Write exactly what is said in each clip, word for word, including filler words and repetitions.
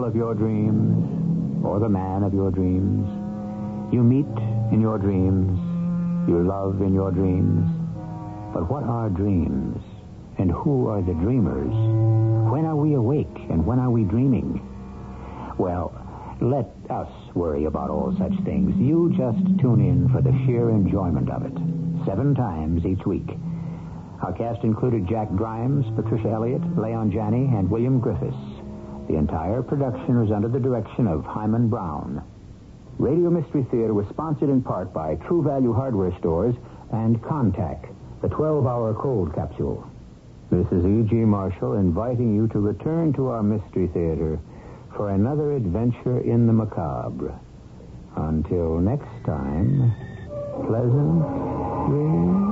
of your dreams, or the man of your dreams. You meet in your dreams. You love in your dreams. But what are dreams? And who are the dreamers? When are we awake, and when are we dreaming? Well, let us worry about all such things. You just tune in for the sheer enjoyment of it. Seven times each week. Our cast included Jack Grimes, Patricia Elliott, Leon Janney, and William Griffiths. The entire production was under the direction of Hyman Brown. Radio Mystery Theater was sponsored in part by True Value Hardware Stores and Contact, the twelve-hour cold capsule. This is E G. Marshall inviting you to return to our Mystery Theater for another adventure in the macabre. Until next time, pleasant dreams.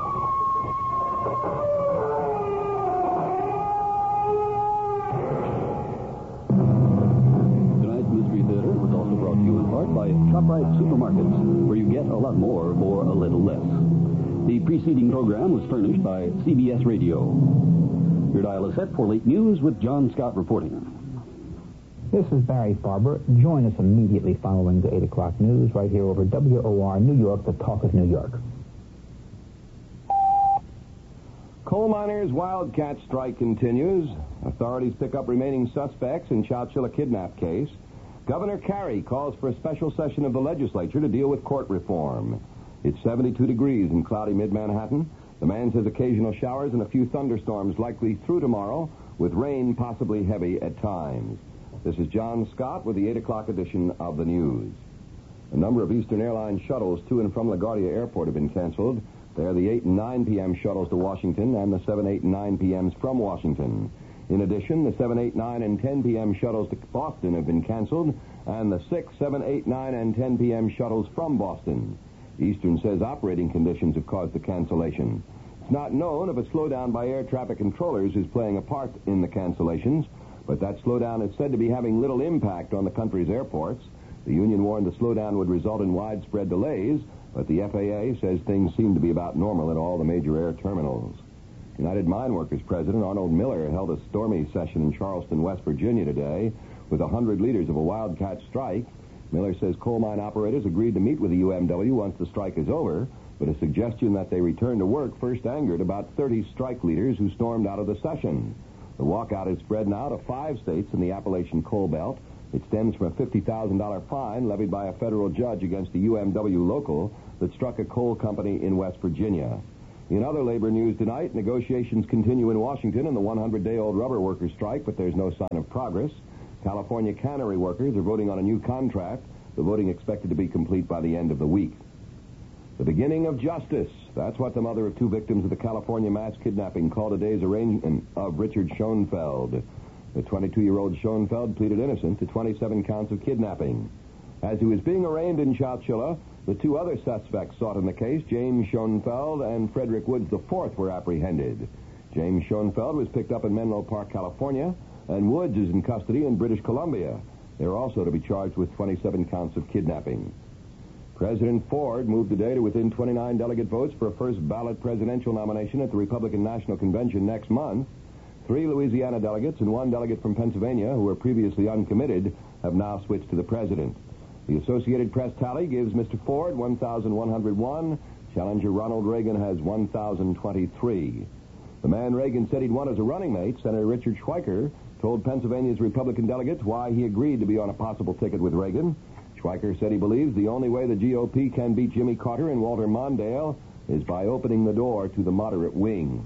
Tonight's Mystery Theater was also brought to you in part by ShopRite Supermarkets, where you get a lot more for a little less. The preceding program was furnished by C B S Radio. Your dial is set for late news with John Scott reporting. This is Barry Farber. Join us immediately following the eight o'clock news right here over W O R New York, the talk of New York. Coal miners' wildcat strike continues. Authorities pick up remaining suspects in Chowchilla kidnap case. Governor Carey calls for a special session of the legislature to deal with court reform. It's seventy-two degrees in cloudy mid-Manhattan. The man says occasional showers and a few thunderstorms likely through tomorrow, with rain possibly heavy at times. This is John Scott with the eight o'clock edition of the news. A number of Eastern Airlines shuttles to and from LaGuardia Airport have been canceled. They are the eight and nine p.m. shuttles to Washington and the seven, eight, and nine p.m.s from Washington. In addition, the seven, eight, nine, and ten p.m. shuttles to Boston have been canceled, and the six, seven, eight, nine, and ten p.m. shuttles from Boston. Eastern says operating conditions have caused the cancellation. It's not known if a slowdown by air traffic controllers is playing a part in the cancellations, but that slowdown is said to be having little impact on the country's airports. The union warned the slowdown would result in widespread delays, but the F A A says things seem to be about normal at all the major air terminals. United Mine Workers President Arnold Miller held a stormy session in Charleston, West Virginia today with one hundred leaders of a wildcat strike. Miller says coal mine operators agreed to meet with the U M W once the strike is over, but a suggestion that they return to work first angered about thirty strike leaders who stormed out of the session. The walkout is spread now to five states in the Appalachian Coal Belt. It stems from a fifty thousand dollars fine levied by a federal judge against the U M W local that struck a coal company in West Virginia. In other labor news tonight, negotiations continue in Washington in the one hundred day old rubber workers' strike, but there's no sign of progress. California cannery workers are voting on a new contract. The voting expected to be complete by the end of the week. The beginning of justice. That's what the mother of two victims of the California mass kidnapping called today's arraignment of Richard Schoenfeld. The twenty-two-year-old Schoenfeld pleaded innocent to twenty-seven counts of kidnapping. As he was being arraigned in Chowchilla, the two other suspects sought in the case, James Schoenfeld and Frederick Woods the fourth, were apprehended. James Schoenfeld was picked up in Menlo Park, California, and Woods is in custody in British Columbia. They are also to be charged with twenty-seven counts of kidnapping. President Ford moved today to within twenty-nine delegate votes for a first ballot presidential nomination at the Republican National Convention next month. Three Louisiana delegates and one delegate from Pennsylvania, who were previously uncommitted, have now switched to the president. The Associated Press tally gives Mister Ford one thousand one hundred one. Challenger Ronald Reagan has one thousand twenty-three. The man Reagan said he'd want as a running mate, Senator Richard Schweiker, told Pennsylvania's Republican delegates why he agreed to be on a possible ticket with Reagan. Schweiker said he believes the only way the G O P can beat Jimmy Carter and Walter Mondale is by opening the door to the moderate wing.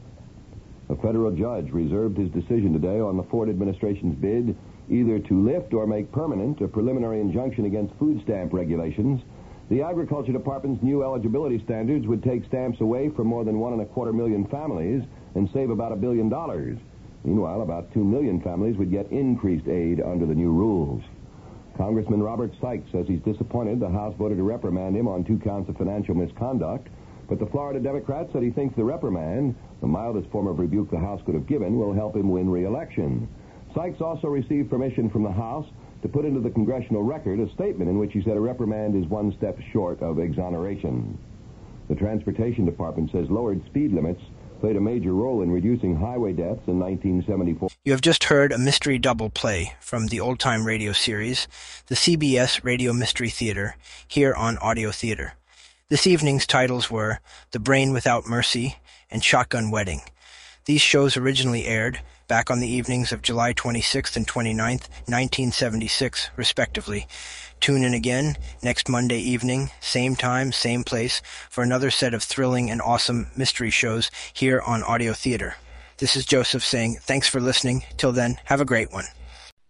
A federal judge reserved his decision today on the Ford administration's bid either to lift or make permanent a preliminary injunction against food stamp regulations. The Agriculture Department's new eligibility standards would take stamps away from more than one and a quarter million families and save about a billion dollars. Meanwhile, about two million families would get increased aid under the new rules. Congressman Robert Sykes says he's disappointed the House voted to reprimand him on two counts of financial misconduct, but the Florida Democrat said he thinks the reprimand, the mildest form of rebuke the House could have given, will help him win re-election. Sykes also received permission from the House to put into the congressional record a statement in which he said a reprimand is one step short of exoneration. The Transportation Department says lowered speed limits played a major role in reducing highway deaths in nineteen seventy-four. You have just heard a mystery double play from the old-time radio series, the C B S Radio Mystery Theater, here on Audio Theater. This evening's titles were The Brain Without Mercy and Shotgun Wedding. These shows originally aired back on the evenings of July twenty-sixth and twenty-ninth, nineteen seventy-six, respectively. Tune in again next Monday evening, same time, same place, for another set of thrilling and awesome mystery shows here on Audio Theater. This is Joseph saying thanks for listening. Till then, have a great one.